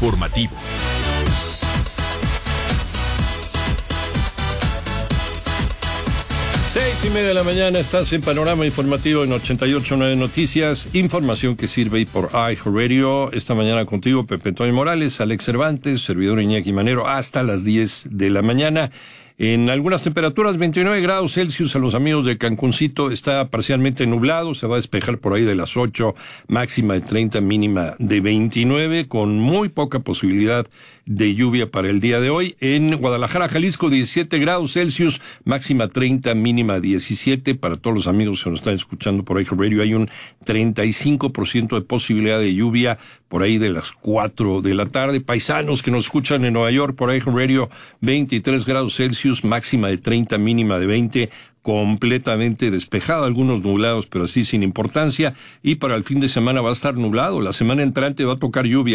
informativo. Seis y media de la mañana, estás en Panorama Informativo en 88.9 Noticias, información que sirve por iHeartRadio. Esta mañana contigo, Pepe Antonio Morales, Alex Cervantes, servidor Iñaki Manero, hasta las 10 de la mañana. En algunas temperaturas, 29 grados Celsius a los amigos de Cancuncito, está parcialmente nublado, se va a despejar por ahí de las 8, máxima de 30, mínima de 29, con muy poca posibilidad de lluvia para el día de hoy. En Guadalajara, Jalisco, 17 grados Celsius, máxima 30, mínima 17. Para todos los amigos que nos están escuchando por iHeartRadio, hay un 35% de posibilidad de lluvia por ahí de las 4 de la tarde. Paisanos que nos escuchan en Nueva York por iHeartRadio, 23 grados Celsius, máxima de 30, mínima de 20. Completamente despejado, algunos nublados, pero así sin importancia. Y para el fin de semana va a estar nublado. La semana entrante va a tocar lluvia,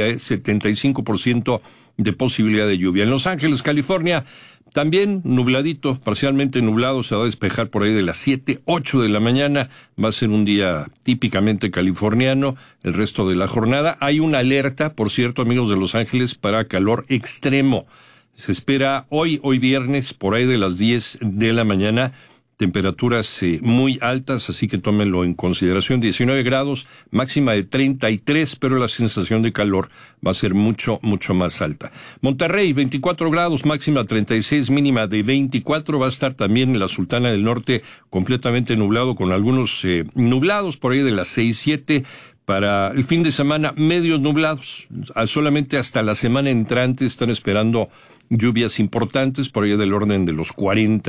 75% de posibilidad de lluvia. En Los Ángeles, California, también nubladito, parcialmente nublado, se va a despejar por ahí de las 7, 8 de la mañana. Va a ser un día típicamente californiano el resto de la jornada. Hay una alerta, por cierto, amigos de Los Ángeles, para calor extremo. Se espera hoy viernes, por ahí de las 10 de la mañana, temperaturas muy altas, así que tómenlo en consideración. 19 grados, máxima de 33, pero la sensación de calor va a ser mucho más alta. Monterrey, 24 grados, máxima 36, mínima de 24. Va a estar también en la Sultana del Norte completamente nublado, con algunos nublados por ahí de las 6, 7. Para el fin de semana, medios nublados. Solamente hasta la semana entrante están esperando lluvias importantes, por ahí del orden de los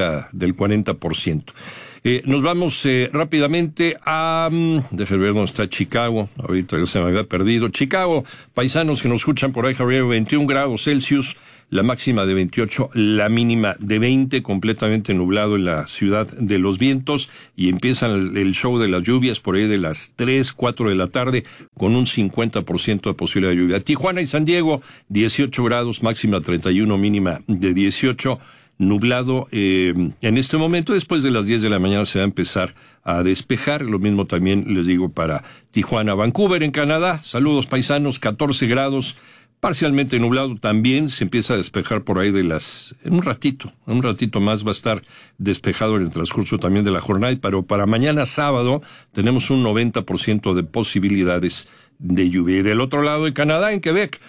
40%. Nos vamos rápidamente a... déjenme ver dónde está Chicago. Ahorita ya se me había perdido. Chicago, paisanos que nos escuchan por ahí, Javier, 21 grados Celsius, la máxima de 28, la mínima de 20, completamente nublado en la ciudad de los vientos, y empiezan el show de las lluvias por ahí de las 3, 4 de la tarde, con un 50% de posibilidad de lluvia. Tijuana y San Diego, 18 grados, máxima 31, mínima de 18, nublado en este momento. Después de las 10 de la mañana se va a empezar a despejar. Lo mismo también les digo para Tijuana. Vancouver, en Canadá, saludos paisanos, 14 grados, parcialmente nublado también, se empieza a despejar por ahí en un ratito más va a estar despejado en el transcurso también de la jornada, pero para mañana sábado tenemos un 90% de posibilidades de lluvia. Y del otro lado de Canadá, en Quebec,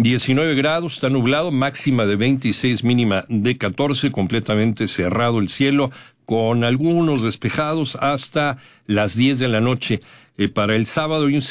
19 grados, está nublado, máxima de 26, mínima de 14, completamente cerrado el cielo, con algunos despejados hasta las 10 de la noche. Para el sábado hay un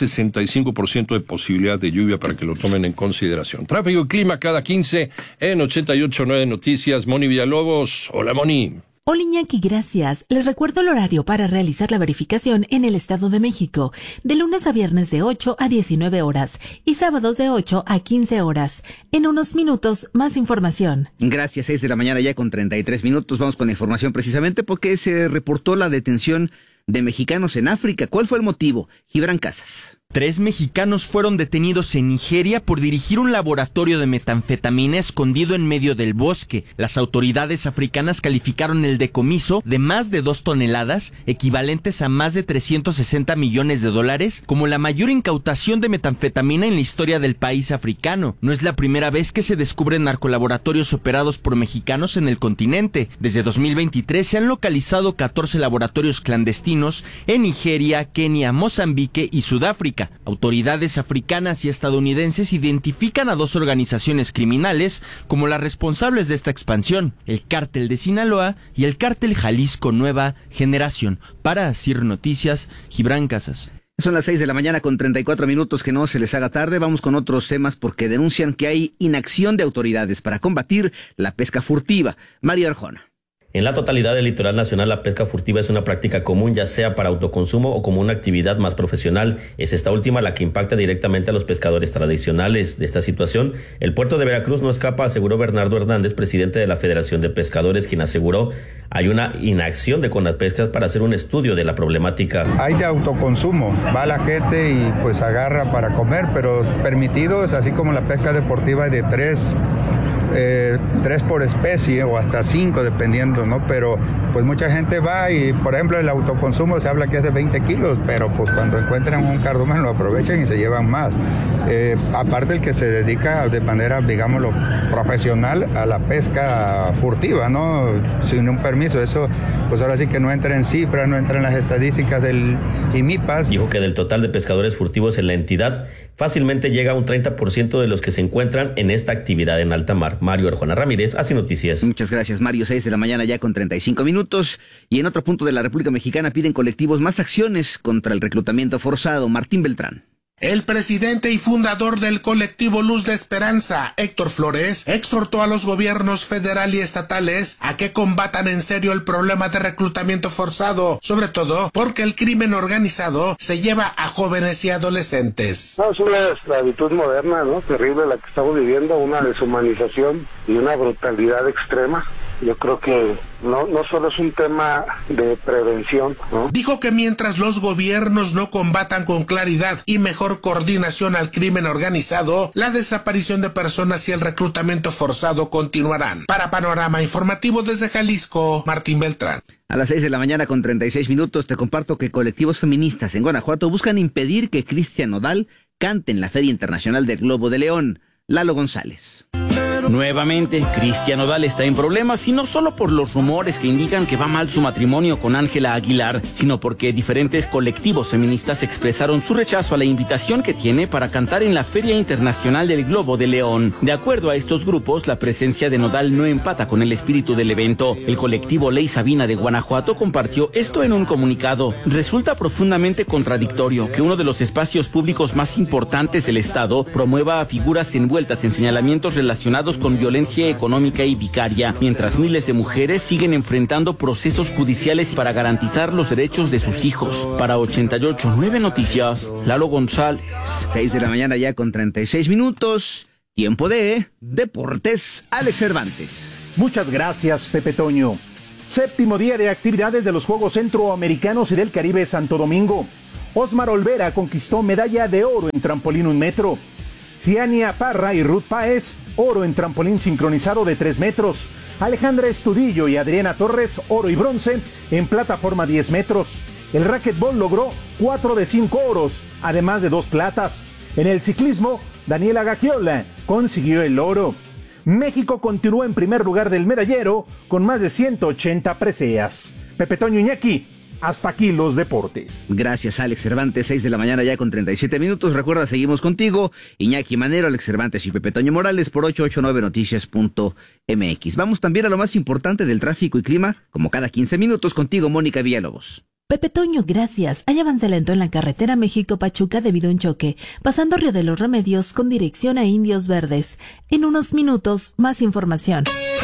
65% de posibilidad de lluvia para que lo tomen en consideración. Tráfico y clima cada 15 en 88.9 Noticias. Moni Villalobos. Hola, Moni. Hola, Iñaki, gracias. Les recuerdo el horario para realizar la verificación en el Estado de México, de lunes a viernes de 8 a 19 horas y sábados de 8 a 15 horas. En unos minutos, más información. Gracias, 6 de la mañana ya con 33 minutos. Vamos con la información precisamente porque se reportó la detención de mexicanos en África. ¿Cuál fue el motivo? Gibran Casas. 3 mexicanos fueron detenidos en Nigeria por dirigir un laboratorio de metanfetamina escondido en medio del bosque. Las autoridades africanas calificaron el decomiso de más de 2 toneladas, equivalentes a más de 360 millones de dólares, como la mayor incautación de metanfetamina en la historia del país africano. No es la primera vez que se descubren narcolaboratorios operados por mexicanos en el continente. Desde 2023 se han localizado 14 laboratorios clandestinos en Nigeria, Kenia, Mozambique y Sudáfrica. Autoridades africanas y estadounidenses identifican a 2 organizaciones criminales como las responsables de esta expansión: el Cártel de Sinaloa y el Cártel Jalisco Nueva Generación. Para Asir Noticias, Gibran Casas. Son las 6 de la mañana con 34 minutos, que no se les haga tarde. Vamos con otros temas porque denuncian que hay inacción de autoridades para combatir la pesca furtiva. Mario Arjona. En la totalidad del litoral nacional, la pesca furtiva es una práctica común, ya sea para autoconsumo o como una actividad más profesional. Es esta última la que impacta directamente a los pescadores tradicionales. De esta situación, el puerto de Veracruz no escapa, aseguró Bernardo Hernández, presidente de la Federación de Pescadores, quien aseguró hay una inacción de Conapesca para hacer un estudio de la problemática. Hay de autoconsumo, va la gente y pues agarra para comer, pero permitidos, así como la pesca deportiva, hay de 3 3 por especie o hasta 5 dependiendo, ¿no? Pero pues mucha gente va y, por ejemplo, el autoconsumo se habla que es de 20 kilos, pero pues cuando encuentran un cardumen lo aprovechan y se llevan más. Aparte el que se dedica de manera, digámoslo, profesional a la pesca furtiva, ¿no? Sin un permiso, eso pues ahora sí que no entra en cifras, no entra en las estadísticas del IMIPAS. Dijo que del total de pescadores furtivos en la entidad, fácilmente llega a un 30% de los que se encuentran en esta actividad en alta mar. Mario Arjona Ramírez, Así Noticias. Muchas gracias, Mario. 6 de la mañana ya con 35 minutos. Y en otro punto de la República Mexicana piden colectivos más acciones contra el reclutamiento forzado. Martín Beltrán. El presidente y fundador del colectivo Luz de Esperanza, Héctor Flores, exhortó a los gobiernos federal y estatales a que combatan en serio el problema de reclutamiento forzado, sobre todo porque el crimen organizado se lleva a jóvenes y adolescentes. No, es una esclavitud moderna, ¿no? Terrible la que estamos viviendo, una deshumanización y una brutalidad extrema. Yo creo que no solo es un tema de prevención, ¿no? Dijo que mientras los gobiernos no combatan con claridad y mejor coordinación al crimen organizado, la desaparición de personas y el reclutamiento forzado continuarán. Para Panorama Informativo desde Jalisco, Martín Beltrán. A las 6 de la mañana con 36 minutos te comparto que colectivos feministas en Guanajuato buscan impedir que Cristian Nodal cante en la Feria Internacional del Globo de León. Lalo González. Nuevamente, Cristian Nodal está en problemas y no solo por los rumores que indican que va mal su matrimonio con Ángela Aguilar, sino porque diferentes colectivos feministas expresaron su rechazo a la invitación que tiene para cantar en la Feria Internacional del Globo de León. De acuerdo a estos grupos, la presencia de Nodal no empata con el espíritu del evento. El colectivo Ley Sabina de Guanajuato compartió esto en un comunicado. Resulta profundamente contradictorio que uno de los espacios públicos más importantes del Estado promueva a figuras envueltas en señalamientos relacionados con violencia económica y vicaria, mientras miles de mujeres siguen enfrentando procesos judiciales para garantizar los derechos de sus hijos. Para 88.9 Noticias, Lalo González. 6 de la mañana ya con 36 minutos. Tiempo de Deportes, Alex Cervantes. Muchas gracias, Pepe Toño. 7º día de actividades de los Juegos Centroamericanos y del Caribe Santo Domingo. Osmar Olvera conquistó medalla de oro en trampolín 1 metro. Ciania Parra y Ruth Páez, oro en trampolín sincronizado de 3 metros. Alejandra Estudillo y Adriana Torres, oro y bronce en plataforma 10 metros. El racquetball logró 4 de 5 oros, además de 2 platas. En el ciclismo, Daniela Gagiola consiguió el oro. México continúa en primer lugar del medallero con más de 180 preseas. Pepe Toño, Iñaki, hasta aquí los deportes. Gracias, Alex Cervantes. 6 de la mañana ya con 37 minutos. Recuerda, seguimos contigo, Iñaki Manero, Alex Cervantes y Pepe Toño Morales por 889noticias.mx. Vamos también a lo más importante del tráfico y clima, como cada 15 minutos, contigo, Mónica Villalobos. Pepe Toño, gracias. Hay avance lento en la carretera México-Pachuca debido a un choque, pasando Río de los Remedios con dirección a Indios Verdes. En unos minutos, más información.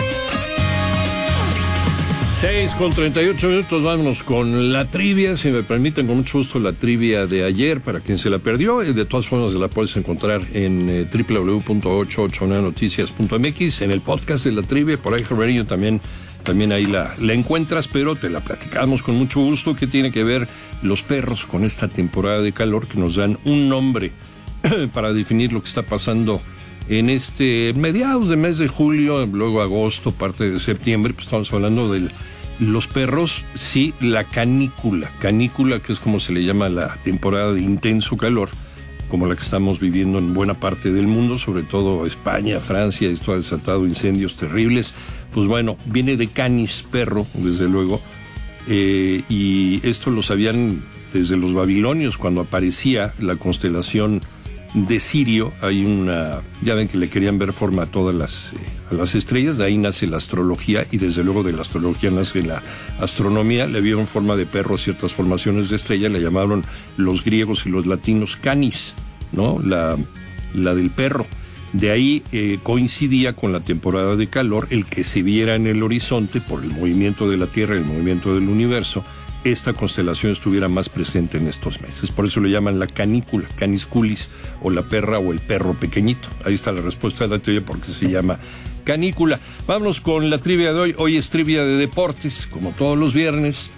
6 con 38 minutos, vámonos con la trivia, si me permiten, con mucho gusto la trivia de ayer, para quien se la perdió, de todas formas la puedes encontrar en www.889noticias.mx, en el podcast de la trivia, por ahí Radio también ahí la encuentras, pero te la platicamos con mucho gusto. ¿Qué tiene que ver los perros con esta temporada de calor que nos dan un nombre para definir lo que está pasando en este mediados de mes de julio, luego agosto, parte de septiembre? Pues estamos hablando de los perros, sí, la canícula, que es como se le llama la temporada de intenso calor, como la que estamos viviendo en buena parte del mundo, sobre todo España, Francia. Esto ha desatado incendios terribles. Pues bueno, viene de canis, perro, desde luego, y esto lo sabían desde los babilonios, cuando aparecía la constelación de Sirio. Hay ya ven que le querían ver forma a todas las estrellas, de ahí nace la astrología, y desde luego de la astrología nace la astronomía. Le vieron forma de perro a ciertas formaciones de estrella, le llamaron los griegos y los latinos canis, ¿no? La del perro. De ahí coincidía con la temporada de calor el que se viera en el horizonte, por el movimiento de la Tierra, el movimiento del universo, esta constelación estuviera más presente en estos meses. Por eso le llaman la canícula, canis culis, o la perra o el perro pequeñito. Ahí está la respuesta de la teoría, porque se llama canícula. Vámonos con la trivia de hoy. Hoy es trivia de deportes, como todos los viernes.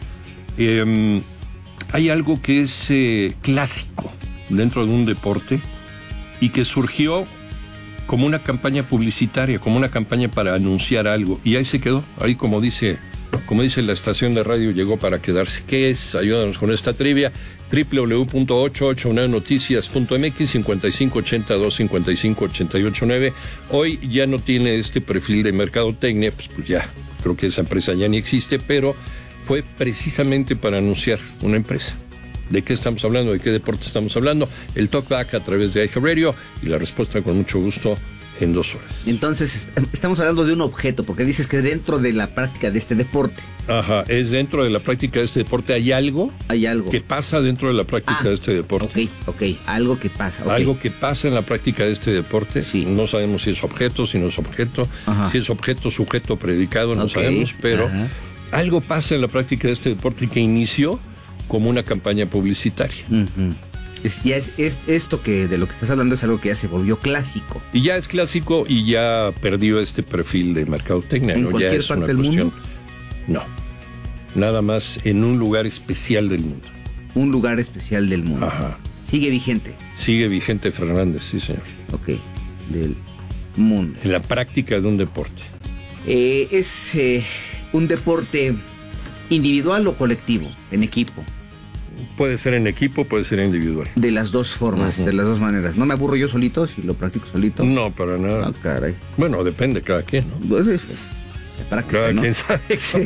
Hay algo que es clásico dentro de un deporte y que surgió como una campaña publicitaria, como una campaña para anunciar algo, y ahí se quedó, ahí como dice la estación de radio, llegó para quedarse. ¿Qué es? Ayúdanos con esta trivia. www.889noticias.mx 5582-558889. Hoy ya no tiene este perfil de mercadotecnia, pues ya, creo que esa empresa ya ni existe, pero fue precisamente para anunciar una empresa. ¿De qué estamos hablando? ¿De qué deporte estamos hablando? El talkback a través de iHeartRadio y la respuesta con mucho gusto en 2 horas. Entonces, estamos hablando de un objeto, porque dices que dentro de la práctica de este deporte. Ajá, es dentro de la práctica de este deporte. ¿Hay algo? Hay algo que pasa dentro de la práctica de este deporte. Ok, algo que pasa. Okay. Algo que pasa en la práctica de este deporte. Sí. No sabemos si es objeto, si no es objeto. Ajá. Si es objeto, sujeto, predicado, no sabemos, pero algo pasa en la práctica de este deporte que inició como una campaña publicitaria. Esto que de lo que estás hablando es algo que ya se volvió clásico. Y ya es clásico y ya perdió este perfil de mercadotecnia. ¿En ¿no? cualquier ya es parte una del cuestión... mundo? No. Nada más en un lugar especial del mundo. Un lugar especial del mundo. Ajá. Sigue vigente. Sigue vigente, Fernández, sí, señor. Ok, del mundo. En la práctica de un deporte. ¿Es un deporte individual o colectivo, en equipo? Puede ser en equipo, puede ser individual. De las dos formas, de las dos maneras. ¿No me aburro yo solito si lo practico solito? No, para nada. Ah, caray. Bueno, depende cada quien, ¿no? Pues es práctica, cada ¿no? quien sabe.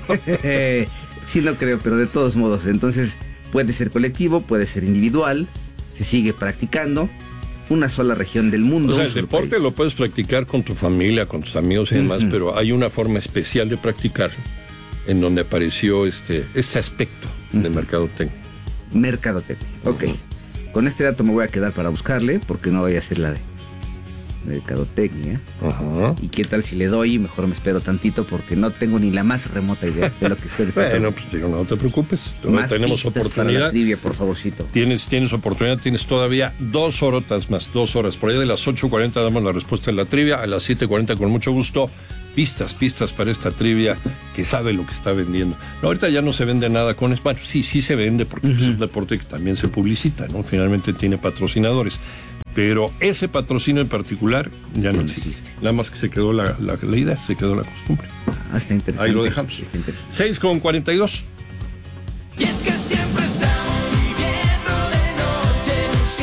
Sí, no creo, pero de todos modos. Entonces, puede ser colectivo, puede ser individual. Se sigue practicando. Una sola región del mundo. O sea, el deporte lo puedes practicar con tu familia, con tus amigos y demás, pero hay una forma especial de practicar en donde apareció este aspecto de mercadotecnia. Mercadotecnia, ok. Con este dato me voy a quedar para buscarle, porque no vaya a ser la de mercadotecnia. Ajá. ¿Y qué tal si le doy? Mejor me espero tantito, porque no tengo ni la más remota idea de lo que usted está Bueno, pues digo, no te preocupes. Más tenemos oportunidad. Para la trivia, por favorcito. Tienes oportunidad, tienes todavía 2 horotas más, 2 horas. Por ahí de las 8:40 damos la respuesta en la trivia, a las 7:40 con mucho gusto. Pistas para esta trivia que sabe lo que está vendiendo. No, ahorita ya no se vende nada con eso. Bueno, sí se vende porque es un deporte que también se publicita, ¿no? Finalmente tiene patrocinadores. Pero ese patrocinio en particular ya no existe. Nada más que se quedó la idea, se quedó la costumbre. Está interesante. Ahí lo dejamos. 6:42. Y es que siempre estamos viviendo de noche.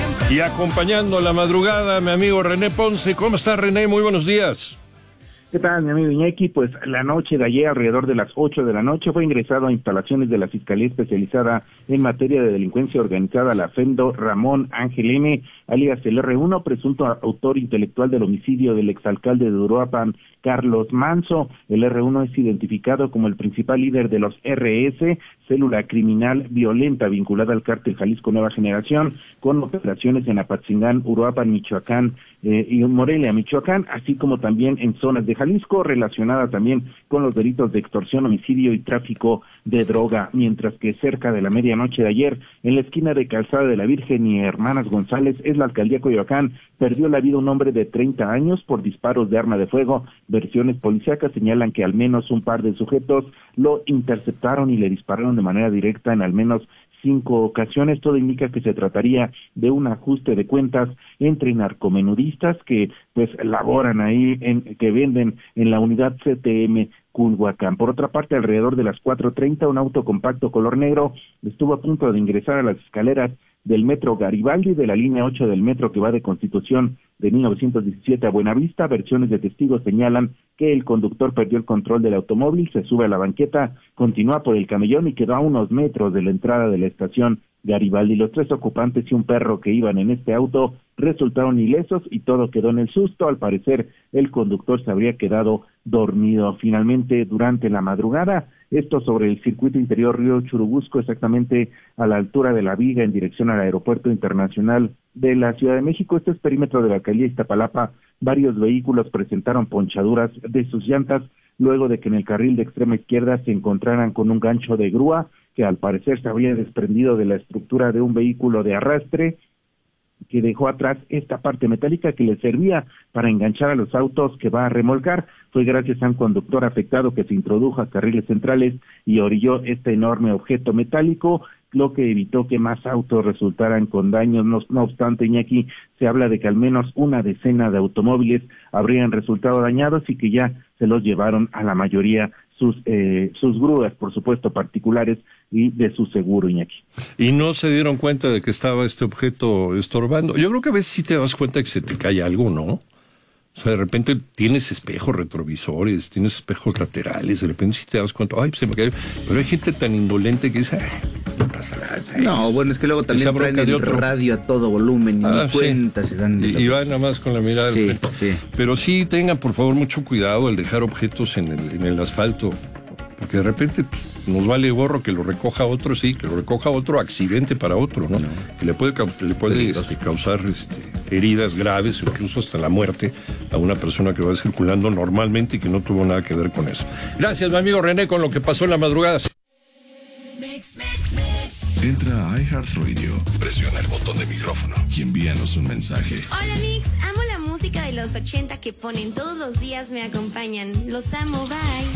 Y acompañando la madrugada, mi amigo René Ponce. ¿Cómo está, René? Muy buenos días. ¿Qué tal, mi amigo Iñaki? Pues la noche de ayer, alrededor de las 8 de la noche, fue ingresado a instalaciones de la Fiscalía Especializada en Materia de Delincuencia Organizada, la FEMDO, Ramón Ángel M., alias el R1, presunto autor intelectual del homicidio del exalcalde de Uruapan, Carlos Manso. El R1 es identificado como el principal líder de los RS, célula criminal violenta vinculada al cártel Jalisco Nueva Generación, con operaciones en Apatzingán, Uruapan, Michoacán y Morelia, Michoacán, así como también en zonas de Jalisco, relacionada también con los delitos de extorsión, homicidio y tráfico de droga, mientras que cerca de la medianoche de ayer, en la esquina de Calzada de la Virgen y Hermanas González, es la alcaldía Coyoacán, perdió la vida un hombre de 30 años por disparos de arma de fuego. Versiones policíacas señalan que al menos un par de sujetos lo interceptaron y le dispararon de manera directa en al menos 5 ocasiones. Todo indica que se trataría de un ajuste de cuentas entre narcomenudistas que pues laboran ahí, que venden en la unidad CTM Culhuacán. Por otra parte, alrededor de las 4:30, un auto compacto color negro estuvo a punto de ingresar a las escaleras del metro Garibaldi, de la línea 8 del metro que va de Constitución de 1917 a Buenavista. Versiones de testigos señalan que el conductor perdió el control del automóvil, se sube a la banqueta, continúa por el camellón y quedó a unos metros de la entrada de la estación Garibaldi. Los 3 ocupantes y un perro que iban en este auto resultaron ilesos y todo quedó en el susto. Al parecer, el conductor se habría quedado dormido. Finalmente, durante la madrugada, esto sobre el circuito interior Río Churubusco, exactamente a la altura de La Viga, en dirección al Aeropuerto Internacional de la Ciudad de México. Este es perímetro de la alcaldía Iztapalapa. Varios vehículos presentaron ponchaduras de sus llantas luego de que en el carril de extrema izquierda se encontraran con un gancho de grúa que al parecer se habría desprendido de la estructura de un vehículo de arrastre, que dejó atrás esta parte metálica que le servía para enganchar a los autos que va a remolcar. Fue gracias a un conductor afectado que se introdujo a carriles centrales y orilló este enorme objeto metálico lo que evitó que más autos resultaran con daños. No obstante, Iñaki, se habla de que al menos una decena de automóviles habrían resultado dañados y que ya se los llevaron a la mayoría sus grúas, por supuesto, particulares y de su seguro, Iñaki. Y no se dieron cuenta de que estaba este objeto estorbando. Yo creo que a veces sí te das cuenta que se te cae algo, ¿no? O sea, de repente tienes espejos retrovisores, tienes espejos laterales, de repente sí te das cuenta, ay, pues se me cayó. Pero hay gente tan indolente que dice, no pasa nada. No, bueno, es que luego también traen el radio a todo volumen, ni cuenta se dan. Y van nada más con la mirada. Sí. Pero sí tengan, por favor, mucho cuidado al dejar objetos en el asfalto, porque de repente nos vale gorro que lo recoja otro, que lo recoja otro, accidente para otro, ¿no? Que le puede causar heridas graves, incluso hasta la muerte a una persona que va circulando normalmente y que no tuvo nada que ver con eso. Gracias, mi amigo René, con lo que pasó en la madrugada. Entra a iHeartRadio, presiona el botón de micrófono y envíanos un mensaje. Hola Mix, amo la música de los 80 que ponen todos los días, me acompañan. Los amo, bye.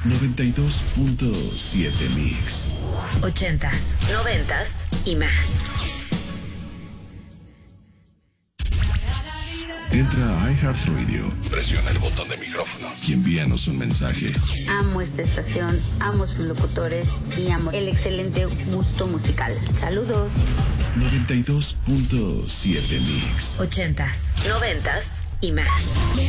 92.7 Mix. 80s, 90s y más. Entra a iHeartRadio, presiona el botón de micrófono y envíanos un mensaje. Amo esta estación, amo sus locutores y amo el excelente gusto musical. Saludos. 92.7 Mix. 80s, 90s y más.